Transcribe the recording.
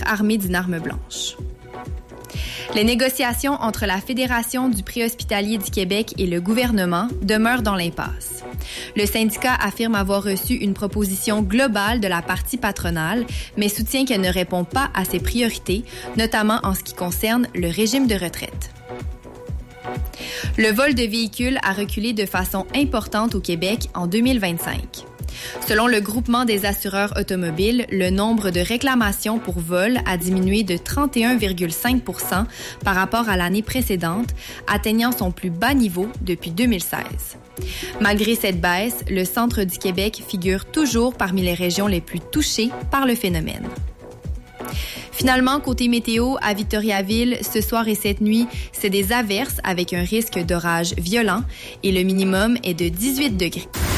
armé d'une arme blanche. Les négociations entre la Fédération du préhospitalier du Québec et le gouvernement demeurent dans l'impasse. Le syndicat affirme avoir reçu une proposition globale de la partie patronale, mais soutient qu'elle ne répond pas à ses priorités, notamment en ce qui concerne le régime de retraite. Le vol de véhicules a reculé de façon importante au Québec en 2025. Selon le groupement des assureurs automobiles, le nombre de réclamations pour vol a diminué de 31,5 % par rapport à l'année précédente, atteignant son plus bas niveau depuis 2016. Malgré cette baisse, le centre du Québec figure toujours parmi les régions les plus touchées par le phénomène. Finalement, côté météo, à Victoriaville, ce soir et cette nuit, c'est des averses avec un risque d'orage violent et le minimum est de 18 degrés.